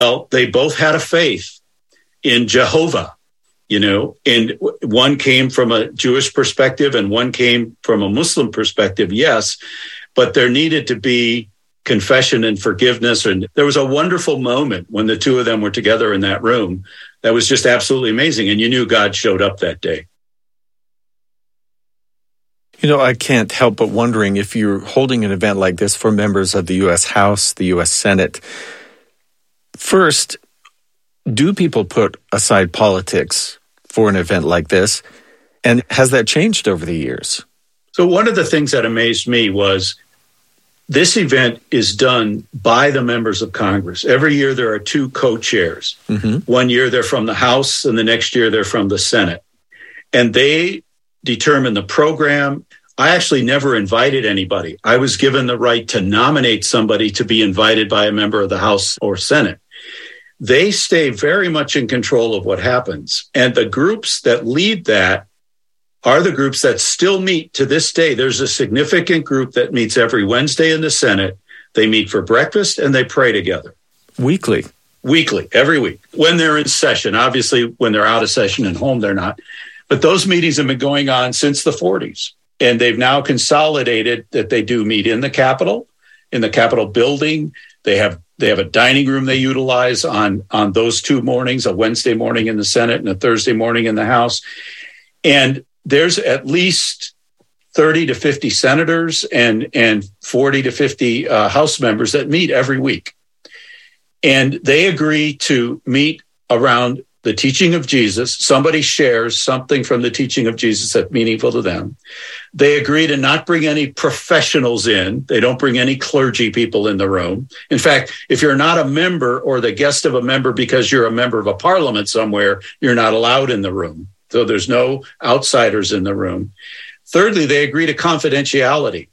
Well, they both had a faith in Jehovah, and one came from a Jewish perspective and one came from a Muslim perspective, yes, but there needed to be confession and forgiveness. And there was a wonderful moment when the two of them were together in that room that was just absolutely amazing. And you knew God showed up that day. I can't help but wondering if you're holding an event like this for members of the U.S. House, the U.S. Senate. First, do people put aside politics for an event like this? And has that changed over the years? So one of the things that amazed me was this event is done by the members of Congress. Every year there are two co-chairs. Mm-hmm. One year they're from the House and the next year they're from the Senate. And they determine the program. I actually never invited anybody. I was given the right to nominate somebody to be invited by a member of the House or Senate. They stay very much in control of what happens. And the groups that lead that are the groups that still meet to this day. There's a significant group that meets every Wednesday in the Senate. They meet for breakfast and they pray together. Weekly, every week, when they're in session. Obviously, when they're out of session and home, they're not. But those meetings have been going on since the 40s. And they've now consolidated that they do meet in the Capitol building. They have a dining room they utilize on those 2 mornings, a Wednesday morning in the Senate and a Thursday morning in the House. And there's at least 30 to 50 senators and 40 to 50 House members that meet every week. And they agree to meet around the teaching of Jesus. Somebody shares something from the teaching of Jesus that's meaningful to them. They agree to not bring any professionals in. They don't bring any clergy people in the room. In fact, if you're not a member or the guest of a member because you're a member of a parliament somewhere, you're not allowed in the room. So there's no outsiders in the room. Thirdly, they agree to confidentiality.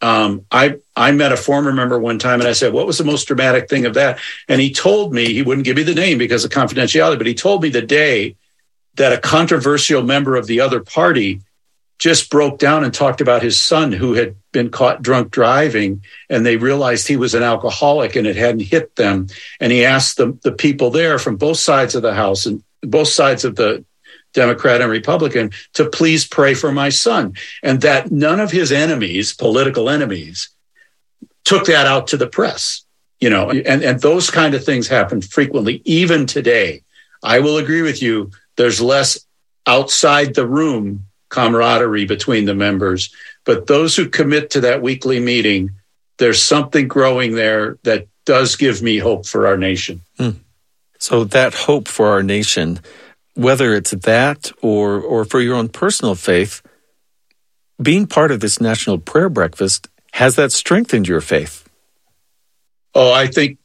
I met a former member one time and I said, what was the most dramatic thing of that? And he told me, he wouldn't give me the name because of confidentiality, but he told me the day that a controversial member of the other party just broke down and talked about his son who had been caught drunk driving, and they realized he was an alcoholic and it hadn't hit them. And he asked the people there from both sides of the House and both sides of the Democrat and Republican to please pray for my son. And that none of his enemies, political enemies, took that out to the press, and those kind of things happen frequently, even today. I will agree with you. There's less outside the room camaraderie between the members, but those who commit to that weekly meeting, there's something growing there that does give me hope for our nation. So that hope for our nation, whether it's that or for your own personal faith, being part of this National Prayer Breakfast, has that strengthened your faith? Oh, I think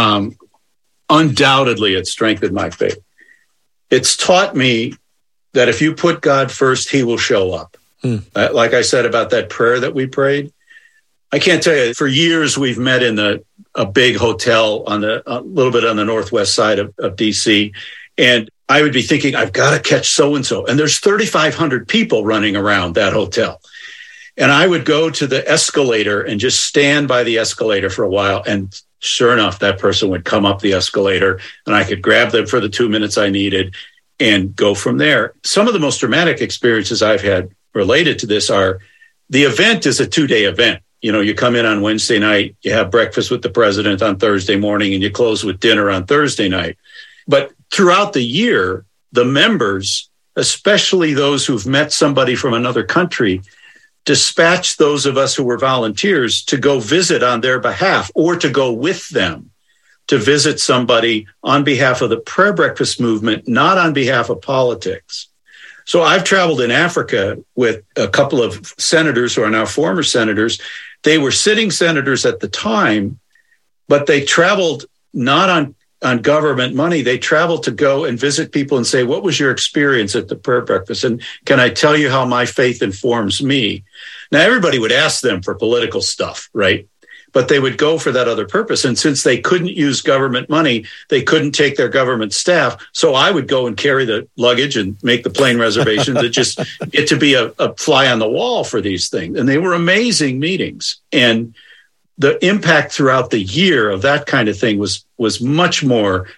undoubtedly it strengthened my faith. It's taught me that if you put God first, he will show up. Like I said about that prayer that we prayed, I can't tell you, for years we've met in a big hotel a little bit on the northwest side of D.C., and I would be thinking, I've got to catch so-and-so. And there's 3,500 people running around that hotel. And I would go to the escalator and just stand by the escalator for a while. And sure enough, that person would come up the escalator and I could grab them for the 2 minutes I needed and go from there. Some of the most dramatic experiences I've had related to this are, the event is a 2-day event. You come in on Wednesday night, you have breakfast with the president on Thursday morning, and you close with dinner on Thursday night. But throughout the year, the members, especially those who've met somebody from another country, dispatch those of us who were volunteers to go visit on their behalf or to go with them to visit somebody on behalf of the prayer breakfast movement, not on behalf of politics. So I've traveled in Africa with a couple of senators who are now former senators. They were sitting senators at the time, but they traveled not on government money. They traveled to go and visit people and say, what was your experience at the prayer breakfast? And can I tell you how my faith informs me? Now, everybody would ask them for political stuff, right? But they would go for that other purpose. And since they couldn't use government money, they couldn't take their government staff. So I would go and carry the luggage and make the plane reservations and just get to be a fly on the wall for these things. And they were amazing meetings. And the impact throughout the year of that kind of thing was much more